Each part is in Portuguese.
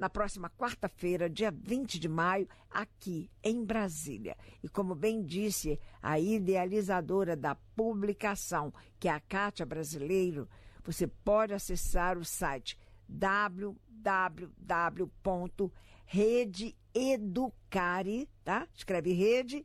na próxima quarta-feira, dia 20 de maio, aqui em Brasília. E como bem disse a idealizadora da publicação, que é a Kátia Brasileiro, você pode acessar o site www.redeeducare, tá? Escreve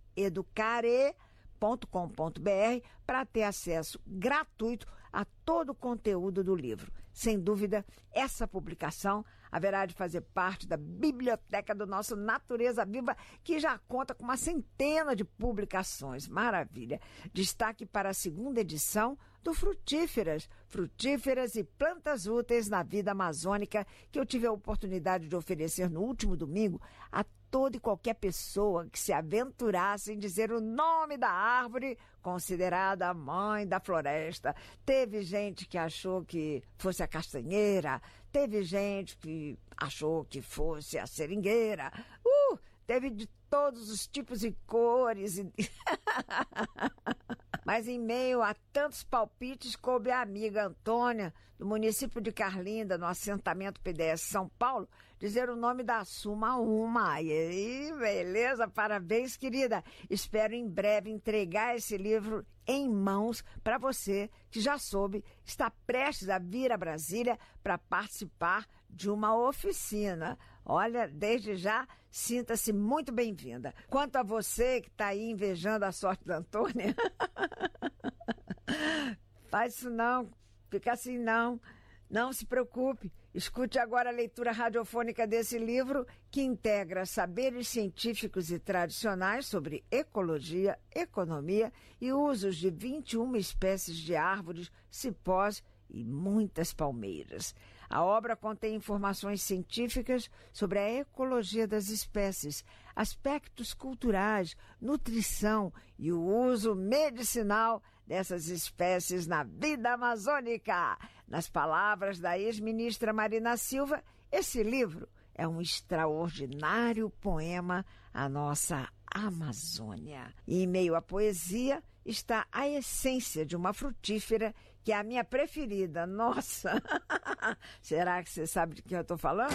redeeducare.com.br para ter acesso gratuito a todo o conteúdo do livro. Sem dúvida, essa publicação haverá de fazer parte da biblioteca do nosso Natureza Viva, que já conta com uma centena de publicações. Maravilha! Destaque para a segunda edição do Frutíferas e Plantas Úteis na Vida Amazônica, que eu tive a oportunidade de oferecer no último domingo a toda e qualquer pessoa que se aventurasse em dizer o nome da árvore considerada a mãe da floresta. Teve gente que achou que fosse a castanheira, teve gente que achou que fosse a seringueira, teve de todos os tipos e cores. Mas em meio a tantos palpites, coube a amiga Antônia, do município de Carlinda, no assentamento PDS São Paulo, dizer o nome da Suma Uma. E aí, beleza? Parabéns, querida. Espero em breve entregar esse livro em mãos para você que já soube, está prestes a vir a Brasília para participar de uma oficina. Olha, desde já, sinta-se muito bem-vinda. Quanto a você que está aí invejando a sorte da Antônia, faz isso não, fica assim não. Não se preocupe, escute agora a leitura radiofônica desse livro que integra saberes científicos e tradicionais sobre ecologia, economia e usos de 21 espécies de árvores, cipós e muitas palmeiras. A obra contém informações científicas sobre a ecologia das espécies, aspectos culturais, nutrição e o uso medicinal dessas espécies na vida amazônica. Nas palavras da ex-ministra Marina Silva, esse livro é um extraordinário poema à nossa Amazônia. E em meio à poesia está a essência de uma frutífera, que é a minha preferida. Nossa! Será que você sabe de quem eu estou falando?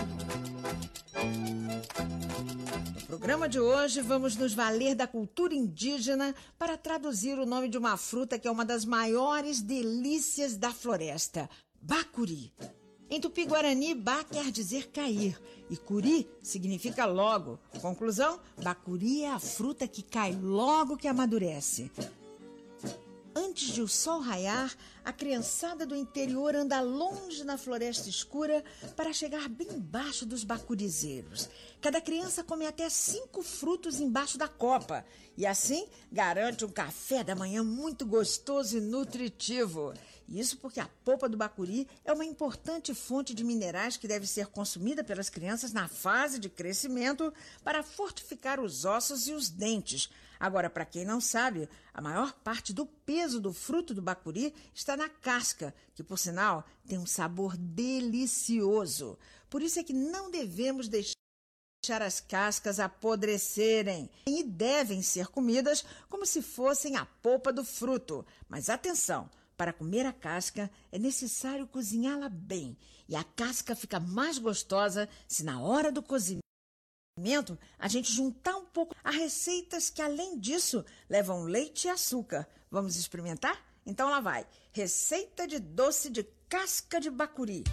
No programa de hoje, vamos nos valer da cultura indígena para traduzir o nome de uma fruta que é uma das maiores delícias da floresta: bacuri. Em Tupi-Guarani, ba quer dizer cair e curi significa logo. Conclusão, bacuri é a fruta que cai logo que amadurece. Antes de o sol raiar, a criançada do interior anda longe na floresta escura para chegar bem embaixo dos bacurizeiros. Cada criança come até 5 frutos embaixo da copa e assim garante um café da manhã muito gostoso e nutritivo. Isso porque a polpa do bacuri é uma importante fonte de minerais que deve ser consumida pelas crianças na fase de crescimento para fortificar os ossos e os dentes. Agora, para quem não sabe, a maior parte do peso do fruto do bacuri está na casca, que, por sinal, tem um sabor delicioso. Por isso é que não devemos deixar as cascas apodrecerem e devem ser comidas como se fossem a polpa do fruto. Mas atenção! Para comer a casca, é necessário cozinhá-la bem. E a casca fica mais gostosa se na hora do cozimento a gente juntar um pouco a receitas que, além disso, levam leite e açúcar. Vamos experimentar? Então lá vai. Receita de doce de casca de bacuri.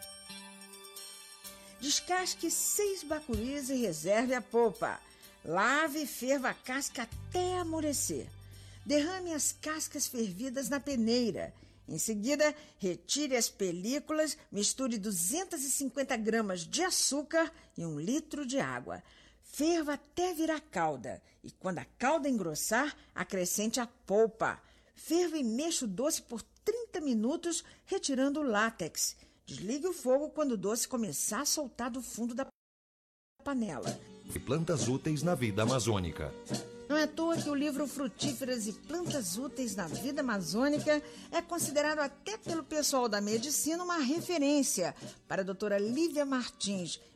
Descasque 6 bacuris e reserve a polpa. Lave e ferva a casca até amolecer. Derrame as cascas fervidas na peneira. Em seguida, retire as películas, misture 250 gramas de açúcar e 1 litro de água. Ferva até virar calda e, quando a calda engrossar, acrescente a polpa. Ferva e mexa o doce por 30 minutos, retirando o látex. Desligue o fogo quando o doce começar a soltar do fundo da panela. E plantas úteis na vida amazônica. Não é à toa que o livro Frutíferas e Plantas Úteis na Vida Amazônica é considerado até pelo pessoal da medicina uma referência para a doutora Lívia Martins,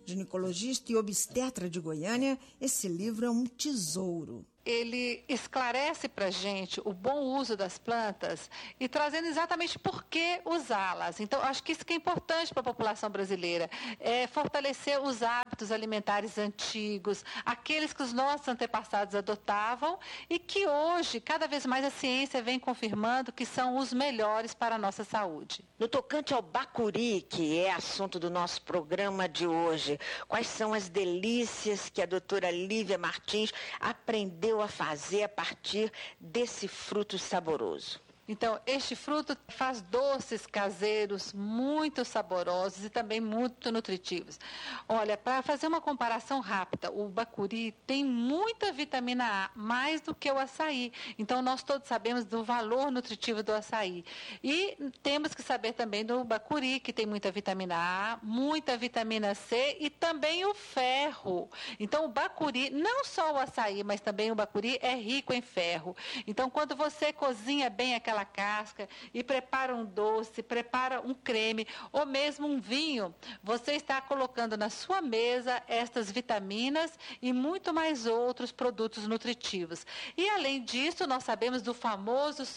Ginecologista e obstetra de Goiânia, esse livro é um tesouro. Ele esclarece para a gente o bom uso das plantas e trazendo exatamente por que usá-las. Então, acho que isso que é importante para a população brasileira, é fortalecer os hábitos alimentares antigos, aqueles que os nossos antepassados adotavam e que hoje, cada vez mais, a ciência vem confirmando que são os melhores para a nossa saúde. No tocante ao bacuri, que é assunto do nosso programa de hoje, quais são as delícias que a doutora Lívia Martins aprendeu a fazer a partir desse fruto saboroso? Então, este fruto faz doces caseiros muito saborosos e também muito nutritivos. Olha, para fazer uma comparação rápida, o bacuri tem muita vitamina A, mais do que o açaí. Então, nós todos sabemos do valor nutritivo do açaí. E temos que saber também do bacuri, que tem muita vitamina A, muita vitamina C e também o ferro. Então, o bacuri, não só o açaí, mas também o bacuri é rico em ferro. Então, quando você cozinha bem aquela casca e prepara um doce, prepara um creme ou mesmo um vinho, você está colocando na sua mesa estas vitaminas e muito mais outros produtos nutritivos. E além disso, nós sabemos do famoso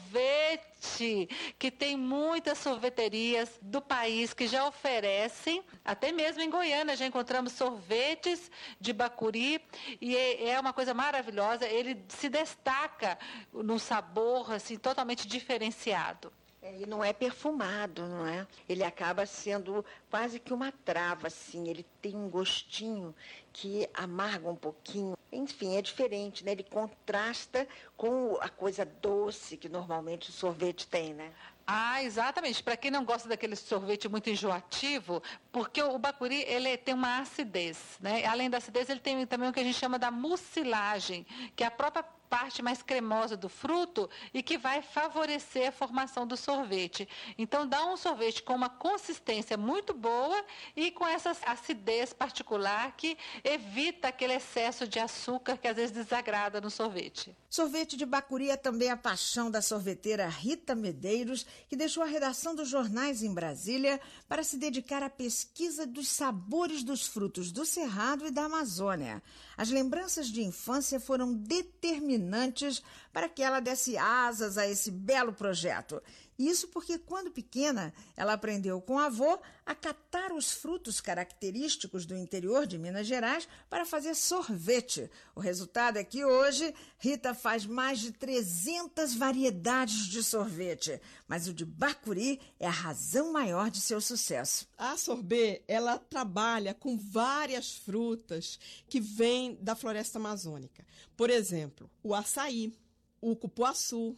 sorvete, que tem muitas sorveterias do país que já oferecem, até mesmo em Goiânia já encontramos sorvetes de bacuri e é uma coisa maravilhosa, ele se destaca no sabor assim, totalmente diferenciado. E não é perfumado, não é? Ele acaba sendo quase que uma trava, assim. Ele tem um gostinho que amarga um pouquinho. Enfim, é diferente, né? Ele contrasta com a coisa doce que normalmente o sorvete tem, né? Ah, exatamente. Para quem não gosta daquele sorvete muito enjoativo, porque o bacuri ele tem uma acidez, né? Além da acidez, ele tem também o que a gente chama da mucilagem, que é a própria parte mais cremosa do fruto e que vai favorecer a formação do sorvete. Então, dá um sorvete com uma consistência muito boa e com essa acidez particular que evita aquele excesso de açúcar que às vezes desagrada no sorvete. Sorvete de bacuri é também a paixão da sorveteira Rita Medeiros, que deixou a redação dos jornais em Brasília para se dedicar à pesquisa dos sabores dos frutos do Cerrado e da Amazônia. As lembranças de infância foram determinantes para que ela desse asas a esse belo projeto. Isso porque, quando pequena, ela aprendeu com o avô a catar os frutos característicos do interior de Minas Gerais para fazer sorvete. O resultado é que hoje Rita faz mais de 300 variedades de sorvete, mas o de bacuri é a razão maior de seu sucesso. A Sorbet, ela trabalha com várias frutas que vêm da floresta amazônica. Por exemplo, o açaí, o cupuaçu,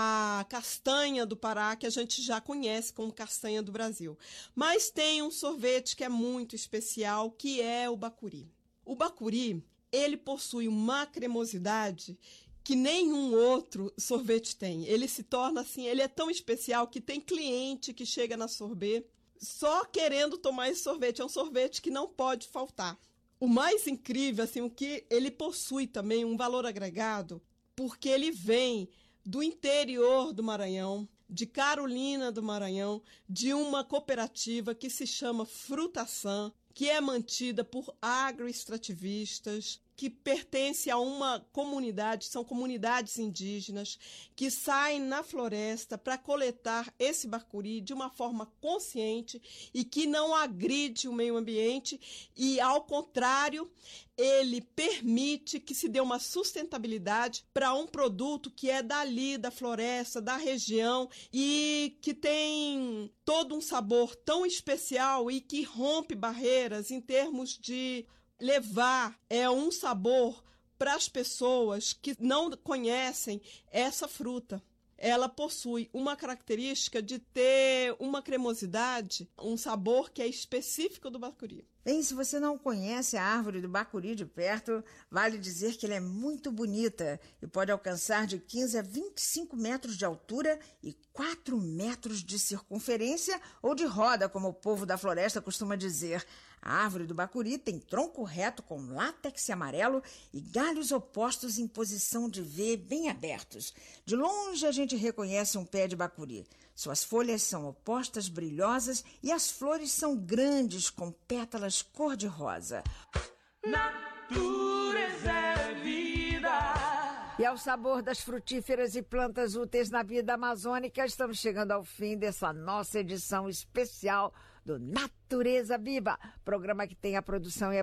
a castanha do Pará, que a gente já conhece como castanha do Brasil. Mas tem um sorvete que é muito especial, que é o bacuri. O bacuri, ele possui uma cremosidade que nenhum outro sorvete tem. Ele se torna assim, ele é tão especial que tem cliente que chega na Sorbet só querendo tomar esse sorvete. É um sorvete que não pode faltar. O mais incrível, assim, o que ele possui também um valor agregado, porque ele vem do interior do Maranhão, de Carolina do Maranhão, de uma cooperativa que se chama Frutação, que é mantida por agroextrativistas, que pertence a uma comunidade, são comunidades indígenas, que saem na floresta para coletar esse bacuri de uma forma consciente e que não agride o meio ambiente e, ao contrário, ele permite que se dê uma sustentabilidade para um produto que é dali, da floresta, da região e que tem todo um sabor tão especial e que rompe barreiras em termos de levar um sabor para as pessoas que não conhecem essa fruta. Ela possui uma característica de ter uma cremosidade, um sabor que é específico do bacuri. Bem, se você não conhece a árvore do bacuri de perto, vale dizer que ela é muito bonita e pode alcançar de 15 a 25 metros de altura e 4 metros de circunferência ou de roda, como o povo da floresta costuma dizer. A árvore do bacuri tem tronco reto com látex amarelo e galhos opostos em posição de V bem abertos. De longe a gente reconhece um pé de bacuri. Suas folhas são opostas, brilhosas e as flores são grandes com pétalas cor-de-rosa. Natureza é vida. E ao sabor das frutíferas e plantas úteis na vida amazônica, estamos chegando ao fim dessa nossa edição especial do Natureza Viva, programa que tem a produção e a